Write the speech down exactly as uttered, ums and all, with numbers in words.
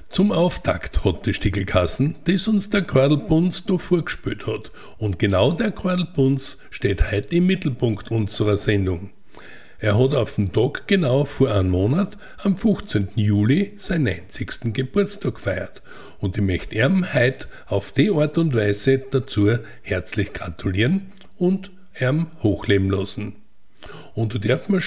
Zum Auftakt hat die Stickelkassen, das uns der Kordelbunz da vorgespielt hat. Und genau der Kordelbunz steht heute im Mittelpunkt unserer Sendung. Er hat auf den Tag genau vor einem Monat, am fünfzehnten Juli, seinen neunzigsten Geburtstag gefeiert. Und ich möchte ihm heute auf die Art und Weise dazu herzlich gratulieren und ihm hochleben lassen. Und da darf man